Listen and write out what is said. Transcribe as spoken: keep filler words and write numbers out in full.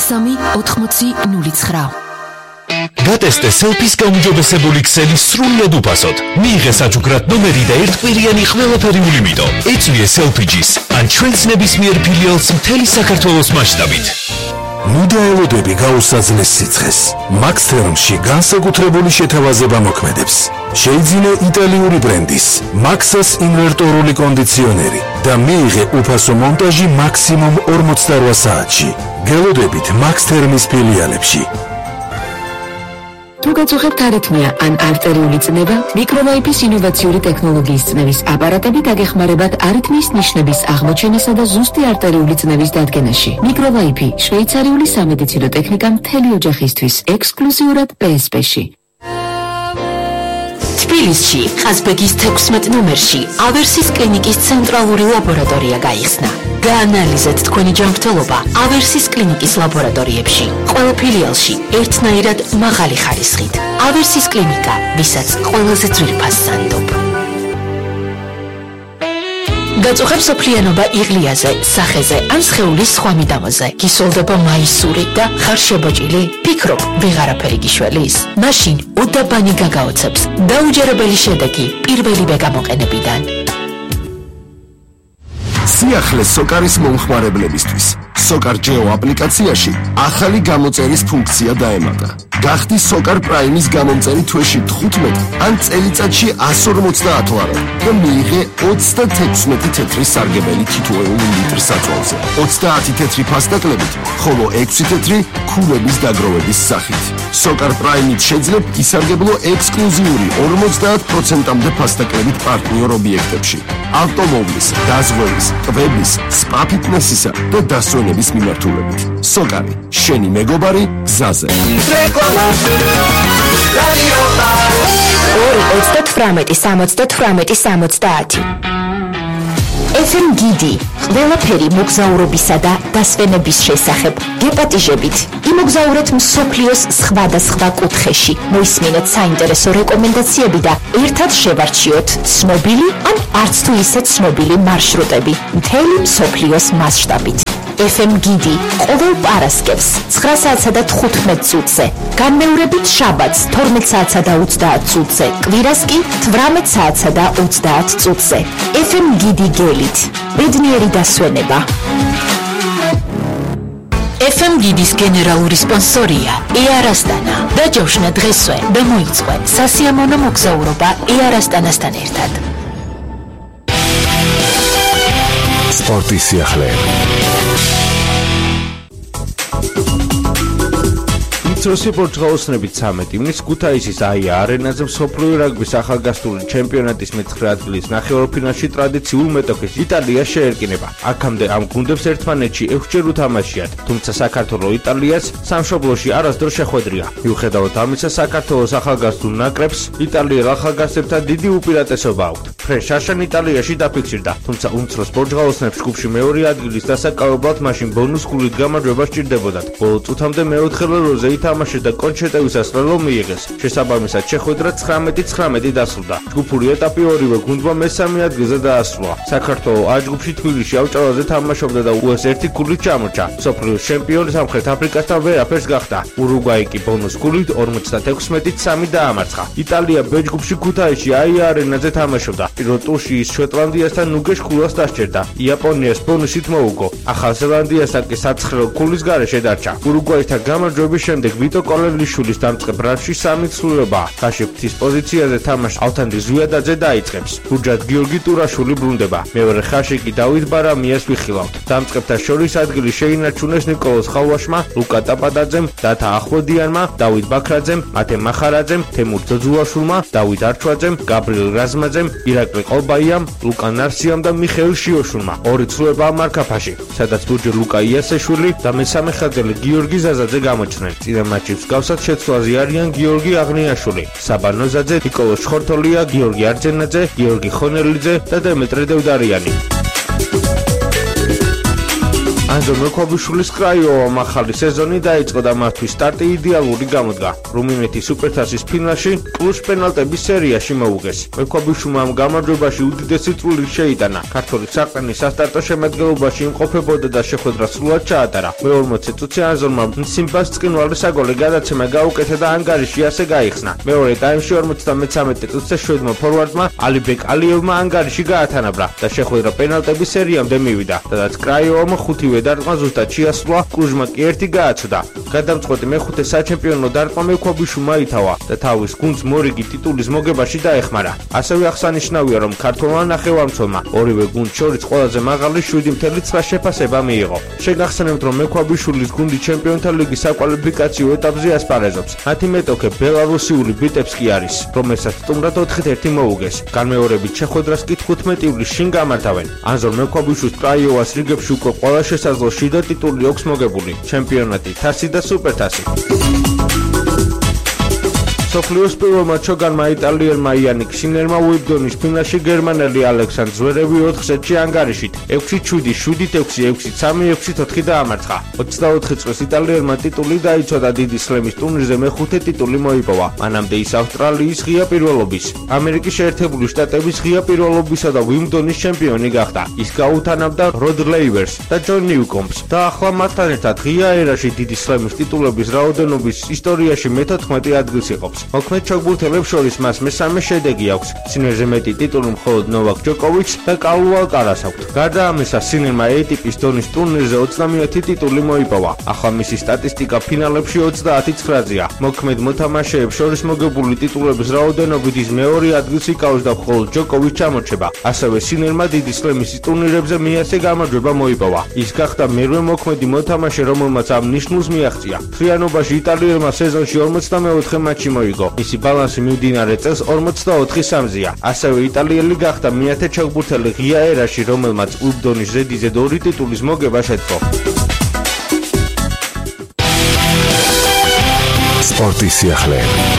სამი ოთხმოცი ნული ცხრა. გატესტე სელფის გაუმჯობესებული ქსელი სრულიად უფასოდ. მიიღე საჩუქრად ნომერი და ერთკვირიანი ყველაფერი ულიმიტო. ეწვიე სელფიჯის ან ჩვენს ნებისმიერ ფილიალს მთელი საქართველოს მასშტაბით. ნუ დაელოდები გაუსაძლეს სიცხეს. Max-Therm-ში განსაკუთრებული შეთავაზება მოქმედებს. შეიძინე იტალიური ბრენდის Maxas ინვერტორული კონდიციონერი და მიიღე უფასო მონტაჟი მაქსიმუმ ორმოცდარვა საათში. გელოდებით Max-Therm-ის ფილიალებში. თუ გაწუხებთ არითმია ან არტერიული წნევა, მიკროვაიფის ინოვაციური ტექნოლოგიის წნევის აპარატები დაგეხმარებათ არითმიის ნიშნების აღმოჩენასა და ზუსტი არტერიული წნევის დადგენაში. მიკროვაიფი შვეიცარიული სამედიცინო ტექნიკა მთელი ოჯახისთვის, ექსკლუზიურად პე ეს პე-ში. თბილისში, ყაზბეგის თექვსმეტ ნომერში, ავერსის კლინიკის ცენტრალური ლაბორატორია გაიხსნა. გაანალიზეთ თქვენი ჯანმრთელობა ავერსის კლინიკის ლაბორატორიებში. ყველა ფილიალში ერთნაირად მაღალი ხარისხით. ავერსის კლინიკა, ვისაც ყველაზე ძვირფას სანდობ. გაწუხებს სოფლიანობა იღლიაზე, სახეზე ან სხეულის სხვა მიდამოზე. გისოლდება მაისური და ხარ შებოჭილი? ფიქრობ, ვეღარაფერი გიშველის? მაშინ უდაბანი გაგაოცებს. დაუჯერებელი შედეგი პირველივე გამოყენებიდან. სიახლე სოკარის მომხმარებლებისთვის. Sokar Geo აპლიკაციაში ახალი გამოწერის ფუნქცია დაემატა. გახდი Sokar Prime-ის გამომწერი თვეში თხუთმეტი ან წელიწადში εκατს ორმოცდაათ ვარო და მიიღე ოცდათექვსმეტი თეთრი სარგებელი თითოეულ ლიტր საწოლზე. ოცდაათი თეთრი ფასტაკლებით, ხოლო ექვსი თეთრი ქურების დაგროვების სახით. Sokar Prime-ით შეძლებ ისარგებლო ექსკლუზიური ორმოცდაათ პროცენტამდე ფასტაკლებით პარტნიორ ობიექტებში. ავტომობილის, დაზღვევის, ტბების, სპა ფიტნესისა და დასვენების მიმართულებით. Sokari, შენი მეგობარი გზაზე. ორი ოცდათვრამეტი სამოცდათვრამეტი სამოცდაათი. ეფ ემ გიდი, ყველაფერი მოგზაურობისა და დასვენების შესახებ. გეპატიჟებით, იმოგზაურეთ მსოფლიოს სხვადასხვა კუთხეში. მოისმინეთ საინტერესო რეკომენდაციები და ერთად შევარჩიოთ ცნობილი ან არც თუ ისე ცნობილი მარშრუტები მთელი მსოფლიოს მასშტაბით. ეფ ემ გიდი ყოველ პარასკევს ცხრა საათსა და თხუთმეტ წუთზე, განმეორებით შაბათს თორმეტ საათსა და ოცდაათ წუთზე, კვირას კი თვრამეტ საათსა და ოცდაათ წუთზე. ეფ ემ გიდი გელით, ბედნიერი დასვენება. ეფ ემ გიდის გენერალური სპონსორია ეარასტანა. დაჯავშნა დღესვე და მოიწყო სასიამოვნო მოგზაურობა ეარასტანასთან ერთად. სპორტის სიახლეები. იცროსი პორტუგალოსნებით ცამეტ ივნის ქუთაისის აია არენაზე მსოფლიო რაგბის ახალგაზრდული ჩემპიონატის მეცხრე ადგილის ნახევარფინალში ტრადიციულ მეტოქეს იტალია შეერკინება. აქამდე ამ გუნდებს ერთმანეთში ექვსჯერ უთამაშიათ, თუმცა საქართველოს იტალიას სამშობლოში არასდროს შეხვედრია. მიუხედავად ამისა, საქართველოს ახალგაზრდულ ნაკრებს იტალიელ ახალგაზრდებთან დიდი უპირატესობა აქვთ. ფრენ შაშან იტალიაში დაფიქსირდა, თუმცა უმცროს პორტუგალოსნებს ჯგუფში მეორე ადგილის დასაკავებლად მაშინ ბონუს გულით გამარჯვება სჭირდებოდათ. ბოლო წუთამდე მეოთხე როლზე ითამაშეს და კონჩეტევის როლო მიიღეს. შესაბამისად შეხვედრა ცხრამეტი ცხრამეტი დასრულდა. ჯგუფური ეტაპი ორივე გუნდმა მესამე ადგილზე დაასრულა. საქართველოს A ჯგუფში თბილისში ავჭალაზე თამაშობდა და უეს ერთი გულით ჩამორჩა. მსოფლიოს ჩემპიონი სამხრეთ აფრიკასთან ვერაფერს გახდა. ურუგვაი კი ბონუს გულით ორმოცდათექვსმეტი სამი დაამარცხა. იტალია B ჯგუფში ქუთაისში აია არენაზე თამაშობდა. პირველ ტურში ის შოტლანდიასთან ნუგეშ ხულას დასჭერდა. იაპონიას ბონუსით მოუგო. ახალ ზელანდიასთან კი საცხრილო ქულის გარეშე დარჩა. ურუგვაისთან გამარჯვების შემდეგ ვიტო კოლელიშვილის დამწყებ რანში სამი ცვლილებაა. გაშიფთის პოზიციაზე თამაშს ავთანდი ზვიადაძე დაიწყებს. ბურჯად გიორგი ტურაშვილი ბრუნდება. მეორე ხაზში კი დავით ბარამიას ვიხილავთ. დამწყებთა შორის ადგილი შეინარჩუნეს ნიკოლოზ ხალვაშმა, ლუკა ტაპადაძემ, დათა ახვლედიანმა, დავით ბაქრაძემ, მათე მახარაძემ, თემურ ძოძულაშვილმა, დავით არჩვაძემ, გაბრიელ რაზმაძემ, ირაკლი ყოლბაიამ, ლუკა ნარსიამ და მიხეილ შიოშვილმა. ორი ცვლილებაა მარკაფაში, სადაც ბურჯერ ლუკა იასეშვილი და მესამე ხაზელი გიორგი ზაზაძე გამოჩნდნენ. წინა მატჩის მსგავსად შეცვლაზე არიან გიორგი აღნიაშვილი, საბა ნოზაძე, ნიკოლოზ შხორთოლია, გიორგი არძენაძე, გიორგი ხონელიძე და დემეტრე დევდარიანი. ანზო მექვაბიშვილის კრაიოვამ ახალი სეზონი დაიწყო და მათთვის სტარტი იდეალური გამოდგა. რუმინეთის სუპერთასის ფინალში კლუბს პენალტების სერიაში მოუგეს. მექვაბიშვილმა ამ გამარჯვებაში უდიდესი წვლილი შეიტანა. ქართველი საყრდენი სასტარტო შემადგენლობაში იმყოფებოდა და შეხვედრა სრულად ჩაატარა. მეორმოცე წუთში ანზორმა სიმბას წყინვალის საგოლე გადაცემა გაუკეთა და ანგარიში ასე გაიხსნა. მეორე ტაიმში ორმოცდამეცამეტე წუთზე შვედმა ფორვარდმა ალიბეკ ალიევმა ანგარიში გაათანაბრა და შეხვედრა პენალტების სერიამდე მივიდა. სადაც კრაიოვამ ხუთივე დარტყმა ზუსტად შეასრულა, კლუჟმა კი ერთი გააცოდა. გადამწყვეტი მეხუთე საჩემპიონო დარტყმა მექვაბიშვილმა ითავა და თავის გუნდს მორიგი ტიტულის მოგებაში დაეხმარა. ასევე აღსანიშნავია, რომ ქართველმა ნახევარმცველმა ორივე გუნდს შორის ყველაზე მაღალი შვიდი ფاصლე ცხრა შეფასება მიიღო. შეგახსენებთ, რომ მექვაბიშვილის გუნდი ჩემპიონთა ლიგის საკვალიფიკაციო ეტაპზე ასპარეზობს. მათი მეტოქე ბელარუსიული ბიტევსკი არის, რომელსაც სტუმრად ოთხი ერთი მოუგეს. განმეორებით შეხვედრას კი თხუთმეტი ივლისს შინ გამართავენ. ანზორ მექვაბიშვილს კრაიოვას რიგებში უკვე ყველა შესაძლო შიდა ტიტული აქვს მოგებული: ჩემპიონატი, თასი და სუპერთასი. სოფლიოს პირველმა ჩოგანმა იტალიელმა იანიკ სინერმა უიბდონის ფინალში გერმანელი ალექსანდრ ზვერევი ოთხ სეტში ანგარიშით ექვსი შვიდი, შვიდი ექვსი, ექვსი სამი, ექვსი ოთხი დაამარცხა. ოცდაოთხი წლის იტალიელმა ტიტული დაიცვა დიდი სლემის ტურნირზე მეხუთე ტიტული მოიპოვა. მანამდე ის ავსტრალიის ღია პირველობის, ამერიკის შეერთებული შტატების ღია პირველობისა და უიმბლდონის ჩემპიონი გახდა. ის გაუთანაბრდა როდ ლეივერს და ჯონ ნიუკომბს და ახლა მასთან ერთად ღია ერაში დიდი სლემის ტიტულების რაოდენობის ისტორიაში მეთოთხმეტე ადგილს იყოფს. მოქმედ ჩოგბურთელებს შორის მას მესამე შედეგი აქვს. სინერზე მეტი ტიტული მხოლოდ ნოვაკ ჯოკოვიჩს და კალუ ალკარას აქვს. გარდა ამისა, სინერმა ე ტიპის დონის ტურნირზე ოცდამეათი ტიტული მოიპოვა. ახლა მისი სტატისტიკა ფინალებში ოცდაათი ცხრაზეა. მოქმედ მოთამაშეებს შორის მოგებული ტიტულების რაოდენობით ის მეორე ადგილს იკავებს და მხოლოდ ჯოკოვიჩს ჩამორჩება. ასევე სინერმა დიდი სლემის ტურნირებზე მეათე გამარჯვება მოიპოვა. ის გახდა მერვე მოქმედი მოთამაშე, რომელმაც ამ ნიშნულს მიაღწია. მთლიანობაში იტალიელმა სეზონში ორმოცდამეოთხე მატჩი მოიგო. მისი ბალანსი მიმდინარე წელს ორმოცდაოთხი სამზეა. ასევე იტალიელი გახდა მეათე ჩოგბურთელი ღია ერაში, რომელმაც უიბდონის ზედიზედ ორი ტიტულის მოგება შეძლო. სპორტის სიახლეები.